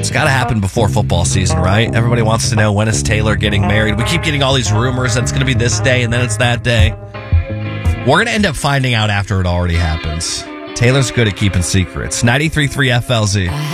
It's got to happen before football season, right? Everybody wants to know, when is Taylor getting married? We keep getting all these rumors that it's going to be this day and then it's that day. We're going to end up finding out after it already happens. Taylor's good at keeping secrets. 93.3 FLZ.